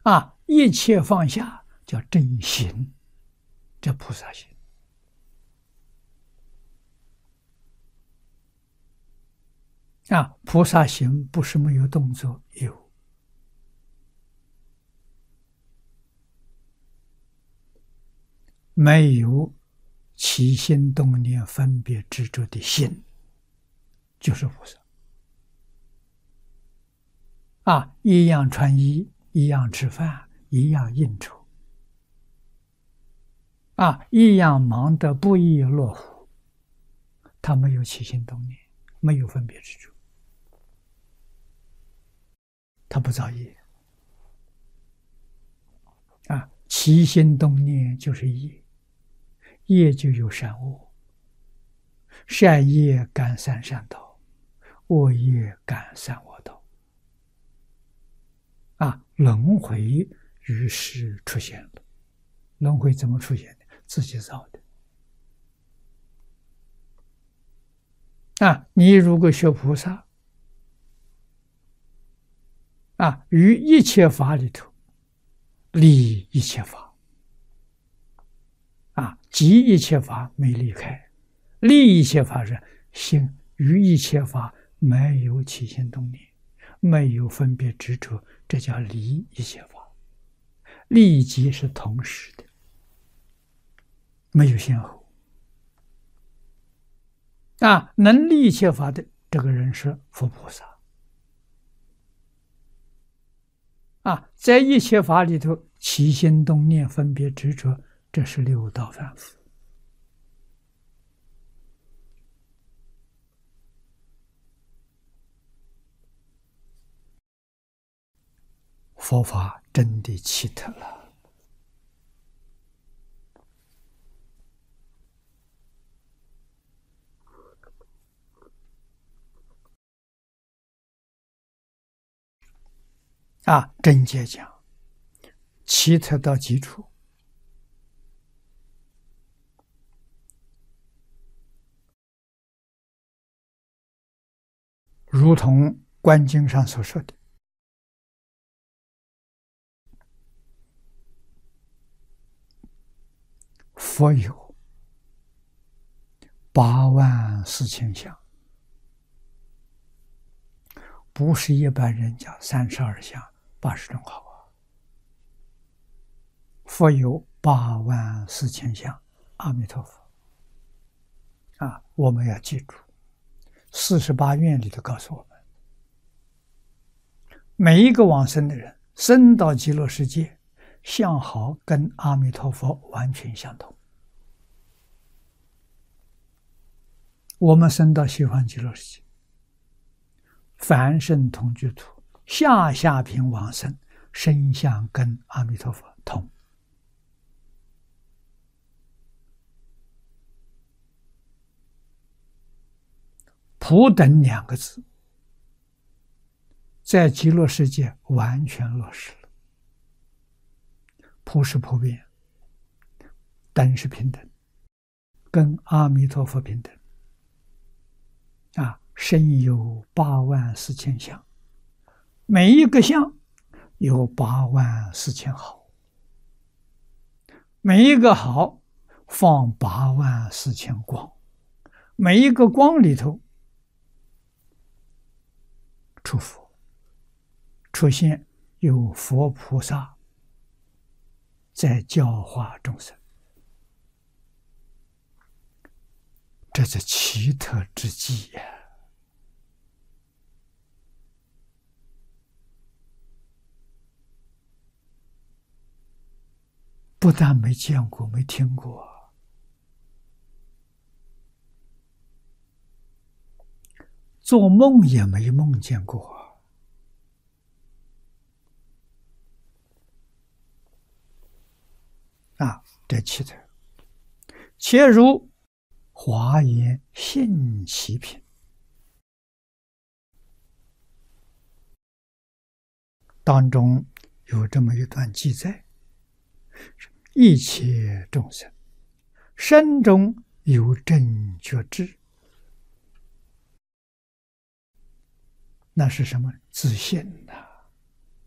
一切放下叫正行，这菩萨行。菩萨行不是没有动作，有。没有起心动念分别执着的心，就是菩萨。一样穿衣，一样吃饭，一样应酬，一样忙得不亦乐乎。他没有起心动念，没有分别执着，他不造业。起心动念就是业，业就有善恶，善业感三善道，恶业感三恶道。轮回于是出现了。轮回怎么出现的？自己造的。你如果学菩萨，于一切法里头离一切法，即一切法没离开，离一切法是心于一切法没有起心动念，没有分别执着，这叫离一切法。利即是同时的，没有先后。能利一切法的这个人是佛菩萨。在一切法里头起心动念分别执着，这是六道凡夫。佛法真的奇特了。真解讲，奇特到极处。如同观经上所说的，佛有84000相，不是一般人讲32相80种好。佛有84000相，阿弥陀佛。我们要记住，48愿里头告诉我们，每一个往生的人生到极乐世界，相好跟阿弥陀佛完全相同。我们生到西方极乐世界，凡圣同居土，下品往生，身相跟阿弥陀佛同。普等2个字在极乐世界完全落实了。普是普遍，等是平等，跟阿弥陀佛平等。身有84000相，每一个相有84000好，每一个好放84000光，每一个光里头出佛，出现有佛菩萨在教化众生，这是奇特之际呀！不但没见过，没听过，做梦也没梦见过。这奇特。且如华严信其品当中有这么一段记载，一切众生身中有正觉智，那是什么？自信呐！